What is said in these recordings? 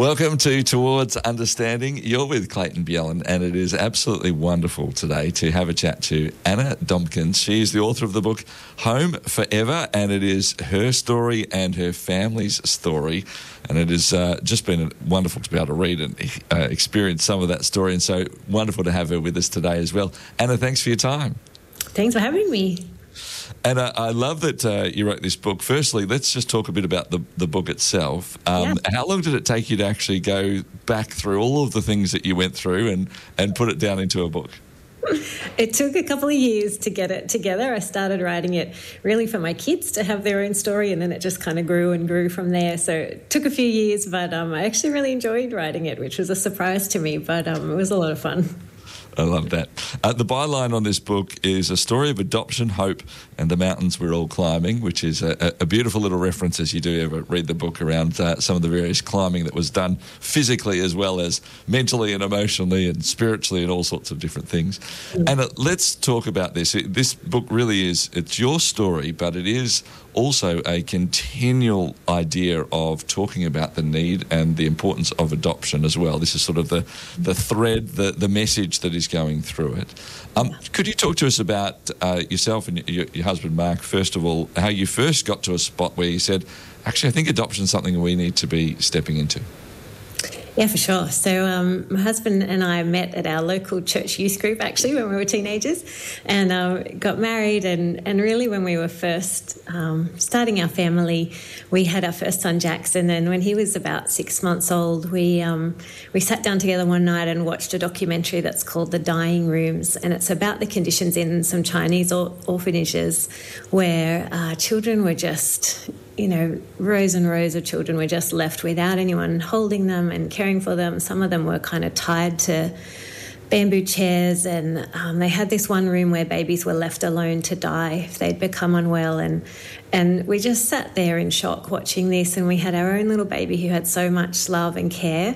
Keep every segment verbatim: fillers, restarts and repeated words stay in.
Welcome to Towards Understanding. You're with Clayton Bjelland, and it is absolutely wonderful today to have a chat to Anna Domkins. She is the author of the book Home Forever, and it is her story and her family's story. And it has uh, just been wonderful to be able to read and uh, experience some of that story, and so wonderful to have her with us today as well. Anna, thanks for your time. Thanks for having me. And uh, I love that uh, you wrote this book. Firstly, let's just talk a bit about the, the book itself. Um, yeah. How long did it take you to actually go back through all of the things that you went through and, and put it down into a book? It took a couple of years to get it together. I started writing it really for my kids to have their own story, and then it just kind of grew and grew from there. So it took a few years, but um, I actually really enjoyed writing it, which was a surprise to me, but um, it was a lot of fun. I love that. Uh, the byline on this book is a story of adoption, hope, and the mountains we're all climbing, which is a, a beautiful little reference, as you do ever read the book, around uh, some of the various climbing that was done physically as well as mentally and emotionally and spiritually and all sorts of different things. Mm. And uh, let's talk about this. It, this book really is, it's your story, but it is also a continual idea of talking about the need and the importance of adoption as well. This is sort of the, the thread, the, the message that is going through it. Um, could you talk to us about uh, yourself and your, your husband, Mark, first of all, how you first got to a spot where you said, actually, I think adoption is something we need to be stepping into? Yeah, for sure. So um, my husband and I met at our local church youth group, actually, when we were teenagers, and uh, got married. And, and really when we were first um, starting our family, we had our first son, Jackson. And when he was about six months old, we um, we sat down together one night and watched a documentary that's called The Dying Rooms. And it's about the conditions in some Chinese or- orphanages where uh, children were just... you know, rows and rows of children were just left without anyone holding them and caring for them. Some of them were kind of tied to bamboo chairs, and um, they had this one room where babies were left alone to die if they'd become unwell. And and we just sat there in shock watching this, and we had our own little baby who had so much love and care.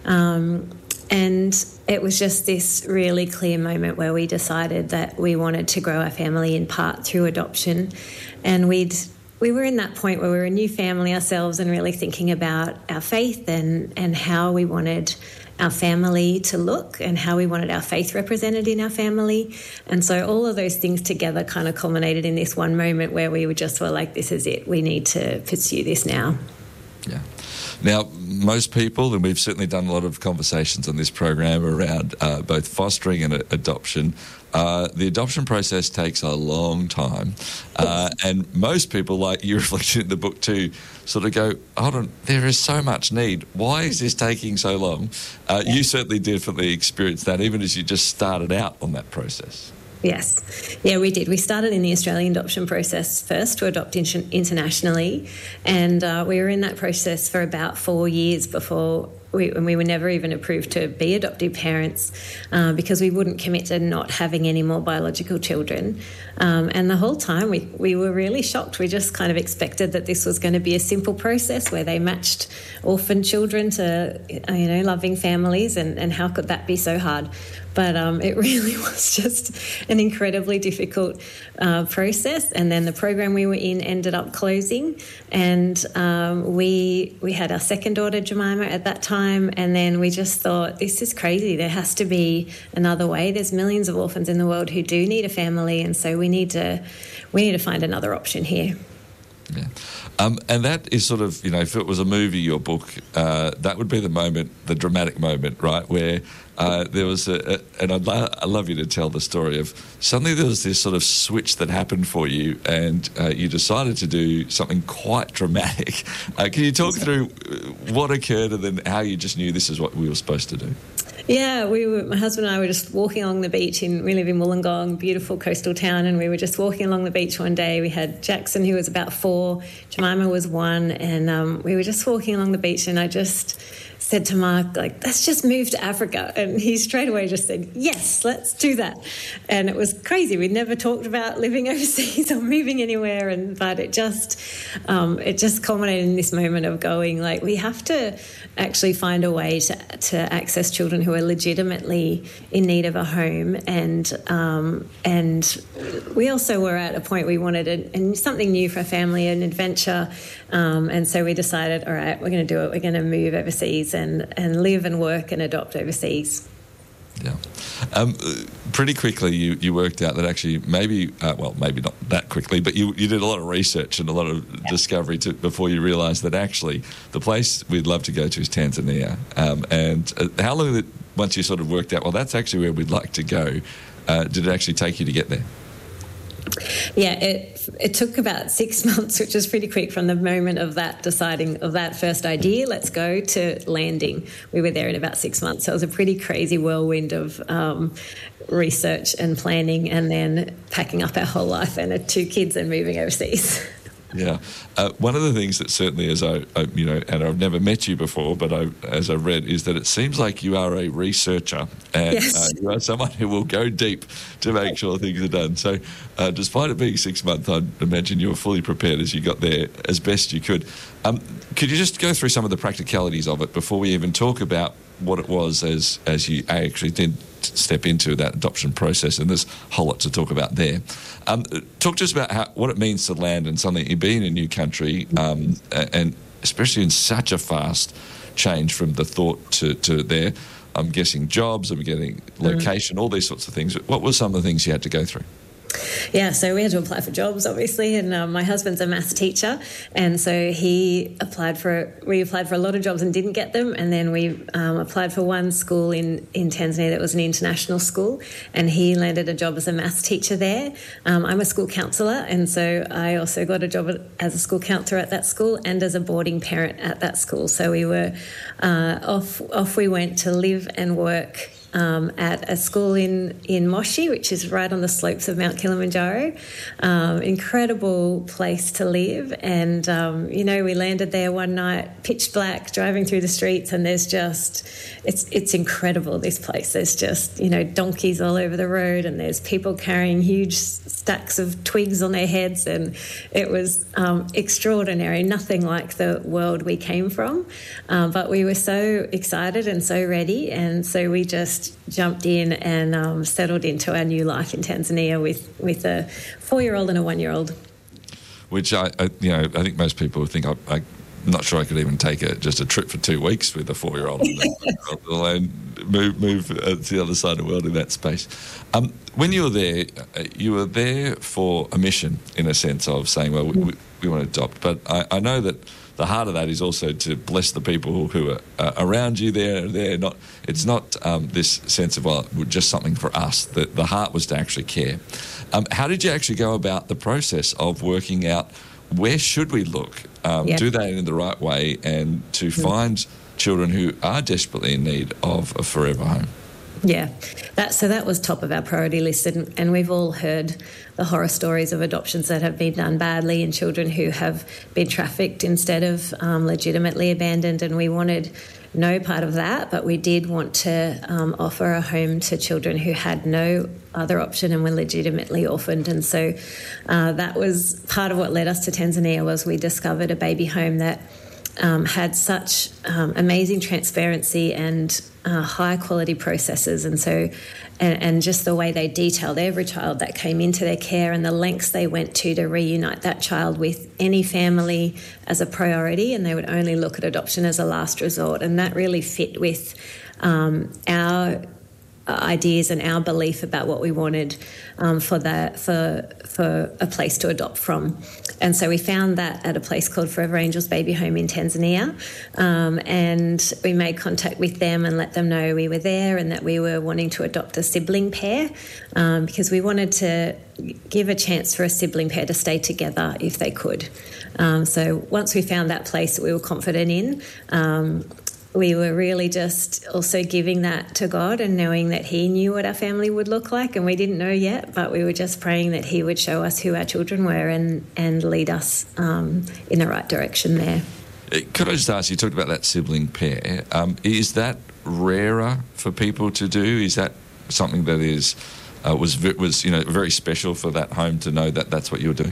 Um, and it was just this really clear moment where we decided that we wanted to grow our family in part through adoption. And we'd We were in that point where we were a new family ourselves and really thinking about our faith and, and how we wanted our family to look and how we wanted our faith represented in our family. And so all of those things together kind of culminated in this one moment where we were just were like, this is it. We need to pursue this now. Yeah. Now, most people, and we've certainly done a lot of conversations on this program around uh, both fostering and adoption, uh, the adoption process takes a long time. Uh, and most people, like you reflected in the book too, sort of go, hold on, there is so much need. Why is this taking so long? Uh, you certainly definitely experienced that, even as you just started out on that process. Yes. Yeah, we did. We started in the Australian adoption process first to adopt in- internationally, and uh, we were in that process for about four years before we, and we were never even approved to be adoptive parents uh, because we wouldn't commit to not having any more biological children. Um, and the whole time we, we were really shocked. We just kind of expected that this was going to be a simple process where they matched orphan children to, you know, loving families, and, and how could that be so hard? But um, it really was just an incredibly difficult uh, process. And then the program we were in ended up closing, and um, we we had our second daughter, Jemima, at that time. And then we just thought, this is crazy. There has to be another way. There's millions of orphans in the world who do need a family, and so we need to we need to find another option here. Yeah. Um, and that is sort of, you know, if it was a movie or book, uh, that would be the moment, the dramatic moment, right, where uh, there was a, a and I'd, lo- I'd love you to tell the story of suddenly there was this sort of switch that happened for you, and uh, you decided to do something quite dramatic. Uh, can you talk through what occurred and then how you just knew this is what we were supposed to do? Yeah, we were, my husband and I were just walking along the beach in, we live in Wollongong, beautiful coastal town, and we were just walking along the beach one day. We had Jackson, who was about four, Jemima was one, and um, we were just walking along the beach, and I just said to Mark, like, let's just move to Africa. And he straight away just said, yes, let's do that. And it was crazy. We'd never talked about living overseas or moving anywhere, and but it just um, it just culminated in this moment of going, like, we have to actually find a way to, to access children who are legitimately in need of a home. And um, and we also were at a point we wanted a, a, something new for a family, an adventure. Um, and so we decided, all right, we're going to do it. We're going to move overseas and, and live and work and adopt overseas. Yeah. Um, pretty quickly, you, you worked out that actually maybe, uh, well, maybe not that quickly, but you, you did a lot of research and a lot of yeah. discovery to, before you realised that actually the place we'd love to go to is Tanzania. Um, and uh, how long did it, once you sort of worked out, well, that's actually where we'd like to go, uh, did it actually take you to get there? Yeah, it it took about six months, which is pretty quick from the moment of that deciding of that first idea, let's go, to landing. We were there in about six months. So it was a pretty crazy whirlwind of um, research and planning, and then packing up our whole life and our two kids and moving overseas. Yeah. Uh, one of the things that certainly, as I, I, you know, and I've never met you before, but I, as I read, is that it seems like you are a researcher, and yes. uh, you are someone who will go deep to make sure things are done. So uh, despite it being six months, I'd imagine you were fully prepared as you got there as best you could. Um, could you just go through some of the practicalities of it before we even talk about what it was as, as you actually did step into that adoption process, and there's a whole lot to talk about there. Um, talk to us about how, what it means to land in something, you being in a new country, um, and especially in such a fast change from the thought to, to there. I'm guessing jobs, I'm getting location, mm. all these sorts of things. What were some of the things you had to go through? Yeah, so we had to apply for jobs, obviously, and um, my husband's a maths teacher, and so he applied for, we applied for a lot of jobs and didn't get them, and then we um, applied for one school in, in Tanzania that was an international school, and he landed a job as a maths teacher there. Um, I'm a school counsellor, and so I also got a job as a school counsellor at that school and as a boarding parent at that school. So we were uh, off, off we went to live and work Um, at a school in, in Moshi, which is right on the slopes of Mount Kilimanjaro. Um, incredible place to live. And, um, you know, we landed there one night, pitch black, driving through the streets, and there's just, it's it's incredible, this place. There's just, you know, donkeys all over the road, and there's people carrying huge stacks of twigs on their heads, and it was um, extraordinary, nothing like the world we came from. Um, but we were so excited and so ready, and so we just jumped in and um, settled into our new life in Tanzania with, with a four-year-old and a one-year-old. Which I, I you know, I think most people would think I, I, I'm not sure I could even take a, just a trip for two weeks with a four-year-old alone, move move to the other side of the world in that space. Um, when you were there, you were there for a mission, in a sense of saying, well, we, we want to adopt. But I, I know that the heart of that is also to bless the people who are uh, around you there. They're not, it's not um, this sense of, well, just something for us. The, the heart was to actually care. Um, how did you actually go about the process of working out where should we look, um, yeah. do that in the right way, and to mm. find children who are desperately in need of a forever home? Yeah, that, so that was top of our priority list, and, and we've all heard the horror stories of adoptions that have been done badly, and children who have been trafficked instead of um, legitimately abandoned, and we wanted no part of that, but we did want to um, offer a home to children who had no other option and were legitimately orphaned. And so uh, that was part of what led us to Tanzania. Was we discovered a baby home that Um, had such um, amazing transparency and uh, high quality processes, and so and, and just the way they detailed every child that came into their care, and the lengths they went to to reunite that child with any family as a priority, and they would only look at adoption as a last resort, and that really fit with um, our ideas and our belief about what we wanted um, for that for for a place to adopt from. And so we found that at a place called Forever Angels Baby Home in Tanzania, um, and we made contact with them and let them know we were there and that we were wanting to adopt a sibling pair, um, because we wanted to give a chance for a sibling pair to stay together if they could. Um, so once we found that place that we were confident in, um, we were really just also giving that to God and knowing that He knew what our family would look like, and we didn't know yet, but we were just praying that He would show us who our children were and, and lead us um, in the right direction there. Could I just ask, you talked about that sibling pair. Um, is that rarer for people to do? Is that something that is uh, was was you know very special for that home to know that that's what you were doing?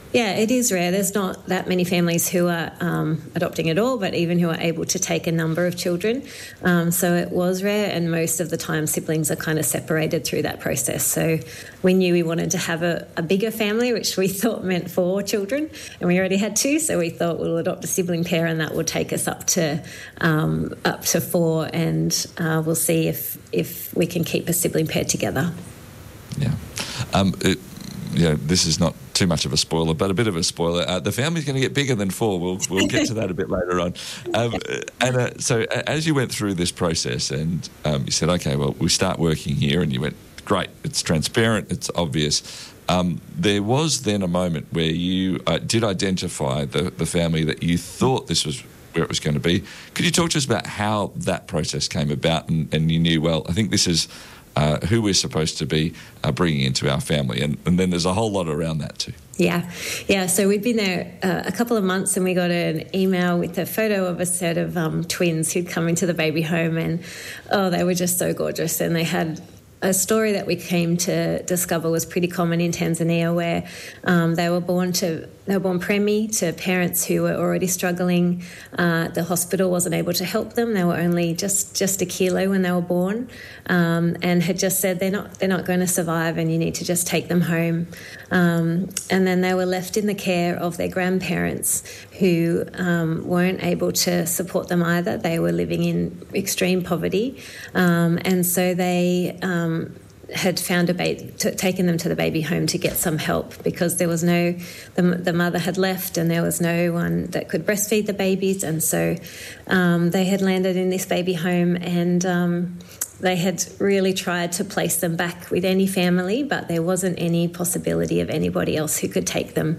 Yeah, it is rare. There's not that many families who are um, adopting at all, but even who are able to take a number of children. Um, so it was rare, and most of the time siblings are kind of separated through that process. So we knew we wanted to have a, a bigger family, which we thought meant four children, and we already had two, so we thought we'll adopt a sibling pair, and that will take us up to um, up to four, and uh, we'll see if, if we can keep a sibling pair together. Yeah. Um, it, yeah, this is not too much of a spoiler, but a bit of a spoiler. Uh, the family's going to get bigger than four. We'll we'll get to that a bit later on. Um, and uh, so uh, as you went through this process and um, you said, okay, well, we start working here, and you went, great, it's transparent, it's obvious. Um, there was then a moment where you uh, did identify the, the family that you thought this was where it was going to be. Could you talk to us about how that process came about, and, and you knew, well, I think this is Uh, who we're supposed to be uh, bringing into our family, and, and then there's a whole lot around that too. Yeah, yeah. So we'd been there uh, a couple of months, and we got an email with a photo of a set of um, twins who'd come into the baby home, and oh, they were just so gorgeous, and they had a story that we came to discover was pretty common in Tanzania, where um, they were born to they were born preemie to parents who were already struggling. Uh, the hospital wasn't able to help them. They were only just, just a kilo when they were born, um, and had just said they're not they're not going to survive, and you need to just take them home. Um, and then they were left in the care of their grandparents, who um, weren't able to support them either. They were living in extreme poverty, um, and so they um, had found a baby, t- taken them to the baby home to get some help, because there was no, the, the mother had left, and there was no one that could breastfeed the babies, and so um, they had landed in this baby home, and um, they had really tried to place them back with any family, but there wasn't any possibility of anybody else who could take them.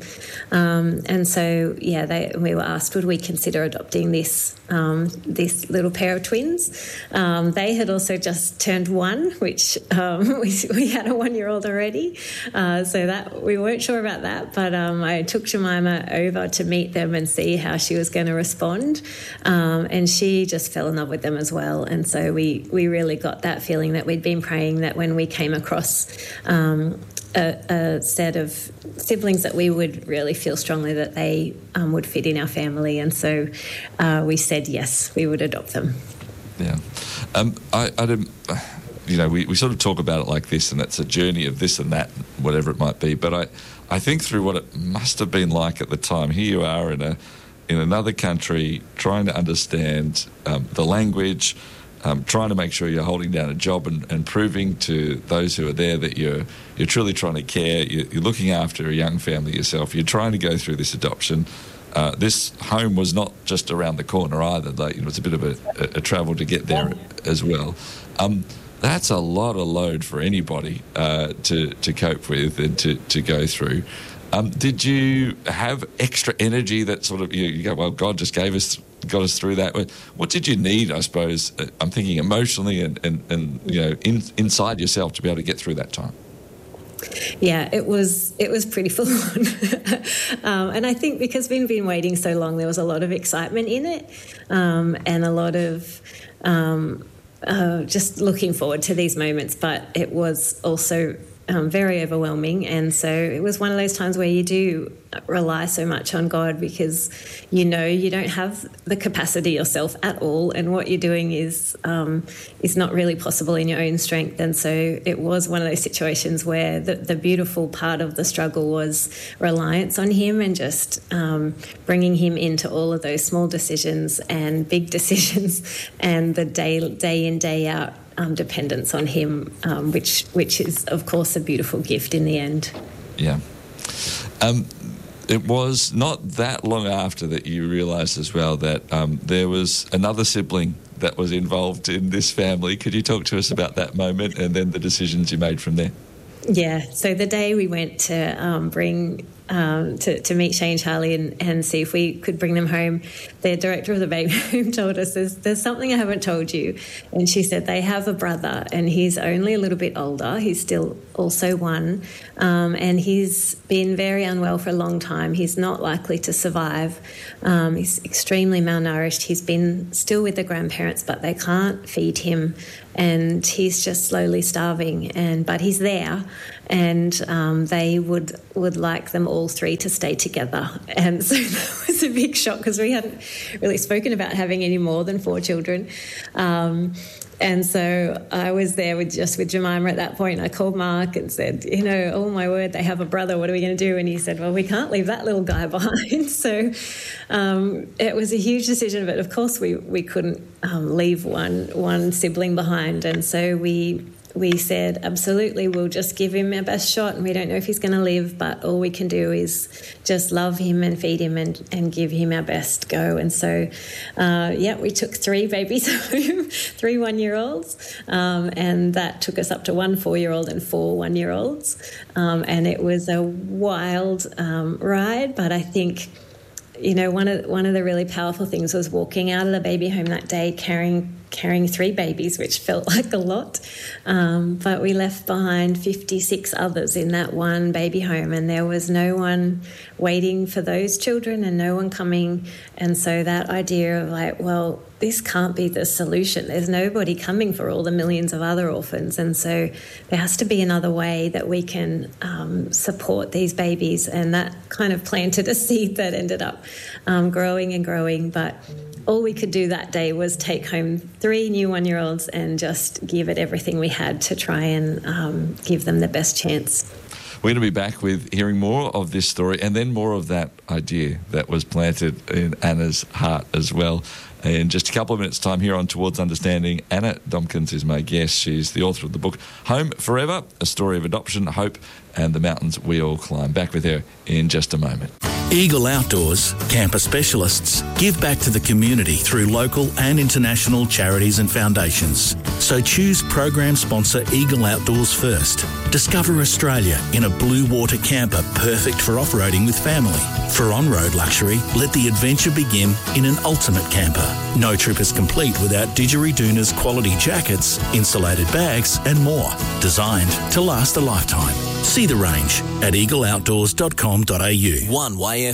Um, and so, yeah, they, we were asked, would we consider adopting this um, this little pair of twins? Um, they had also just turned one, which um, we, we had a one-year-old already. Uh, so that we weren't sure about that, but um, I took Jemima over to meet them and see how she was going to respond. Um, and she just fell in love with them as well. And so we, we really got that feeling that we'd been praying that when we came across um, a, a set of siblings, that we would really feel strongly that they um, would fit in our family. And so uh, we said yes, we would adopt them. Yeah. Um, I, I don't, you know, we, we sort of talk about it like this, and it's a journey of this and that, whatever it might be. But I, I think through what it must have been like at the time, here you are in a in another country trying to understand um, the language, Um, trying to make sure you're holding down a job and, and proving to those who are there that you're you're truly trying to care. You're, you're looking after a young family yourself. You're trying to go through this adoption. Uh, this home was not just around the corner either. Like, you know, it's a bit of a, a, a travel to get there as well. Um, that's a lot of load for anybody uh, to to cope with and to, to go through. Um, did you have extra energy that sort of, you, you go, well, God just gave us, got us through that? What did you need, I suppose, I'm thinking emotionally and, and, and you know, in, inside yourself to be able to get through that time? Yeah, it was it was pretty full on. um, and I think because we've been waiting so long, there was a lot of excitement in it, um, and a lot of um, uh, just looking forward to these moments. But it was also Um, very overwhelming, and so it was one of those times where you do rely so much on God, because you know you don't have the capacity yourself at all, and what you're doing is um, is not really possible in your own strength. And so it was one of those situations where the, the beautiful part of the struggle was reliance on Him, and just um, bringing Him into all of those small decisions and big decisions, and the day day in day out Um, dependence on Him, um, which which is, of course, a beautiful gift in the end. Yeah. Um, it was not that long after that you realised as well that um, there was another sibling that was involved in this family. Could you talk to us about that moment and then the decisions you made from there? Yeah, so the day we went to um, bring um, to, to meet Shane, Charlie, and, and see if we could bring them home, the director of the baby home told us, there's, there's something I haven't told you. And she said they have a brother, and he's only a little bit older. He's still also one, um, and he's been very unwell for a long time. He's not likely to survive. Um, he's extremely malnourished. He's been still with the grandparents, but they can't feed him, and he's just slowly starving. And but he's there, and um, they would would like them all three to stay together. And so that was a big shock because we hadn't really spoken about having any more than four children. Um, And so I was there with just with Jemima at that point. I called Mark and said, you know, oh my word, they have a brother. What are we going to do? And he said, well, we can't leave that little guy behind. So um, it was a huge decision, but of course we we couldn't um, leave one one sibling behind. And so we we said, absolutely, we'll just give him our best shot, and we don't know if he's going to live, but all we can do is just love him and feed him and, and give him our best go. And so, uh, yeah, we took three babies home, three one-year-olds, um, and that took us up to one four-year-old and four one-year-olds. Um, and it was a wild um, ride, but I think, you know, one of one of the really powerful things was walking out of the baby home that day carrying carrying three babies, which felt like a lot. Um, but we left behind fifty-six others in that one baby home, and there was no one waiting for those children and no one coming. And so that idea of like, well, this can't be the solution. There's nobody coming for all the millions of other orphans. And so there has to be another way that we can um, support these babies. And that kind of planted a seed that ended up um, growing and growing. But all we could do that day was take home three new one-year-olds and just give it everything we had to try and um, give them the best chance. We're going to be back with hearing more of this story and then more of that idea that was planted in Anna's heart as well. In just a couple of minutes' time here on Towards Understanding, Anna Domkins is my guest. She's the author of the book Home Forever, A Story of Adoption, Hope and the Mountains We All Climb. Back with her in just a moment. Eagle Outdoors, camper specialists, give back to the community through local and international charities and foundations. So choose program sponsor Eagle Outdoors first. Discover Australia in a blue water camper perfect for off-roading with family. For on-road luxury, let the adventure begin in an ultimate camper. No trip is complete without Didgeridoon's quality jackets, insulated bags and more. Designed to last a lifetime. See the range at eagle outdoors dot com dot a u. One way